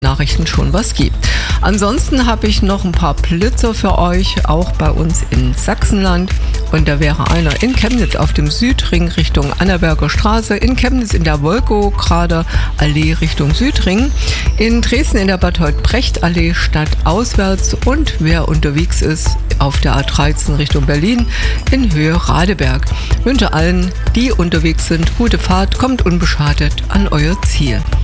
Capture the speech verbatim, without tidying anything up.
Nachrichten schon was gibt. Ansonsten habe ich noch ein paar Blitzer für euch, auch bei uns in Sachsenland. Und da wäre einer in Chemnitz auf dem Südring Richtung Annaberger Straße, in Chemnitz in der Wolkograder Allee Richtung Südring, in Dresden in der Bertolt-Brecht-Allee stadtauswärts und wer unterwegs ist auf der A dreizehn Richtung Berlin in Höhe Radeberg. Ich wünsche allen, die unterwegs sind, gute Fahrt, kommt unbeschadet an euer Ziel.